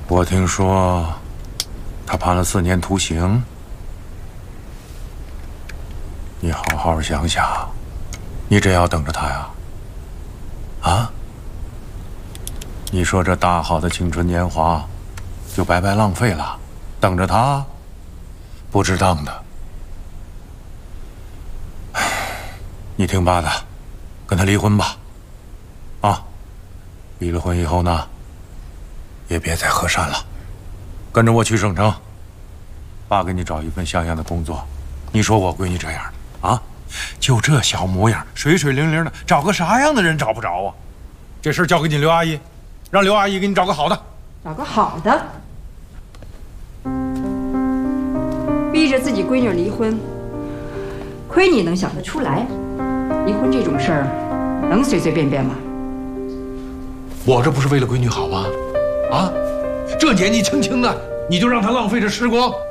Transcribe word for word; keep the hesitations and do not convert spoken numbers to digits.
我听说他判了四年徒刑，你好好想想，你真要等着他呀？啊？你说这大好的青春年华就白白浪费了，等着他，不值当的。唉，你听爸的，跟他离婚吧。啊，离了婚以后呢，也别再和善了，跟着我去省城，爸给你找一份像样的工作。你说我闺女这样的啊，就这小模样，水水灵灵的，找个啥样的人找不着啊？这事交给你刘阿姨，让刘阿姨给你找个好的。 找个好的，逼着自己闺女离婚，亏你能想得出来。离婚这种事儿，能随随便便吗？ 我这不是为了闺女好吗？啊，这年纪轻轻的，你就让她浪费这时光？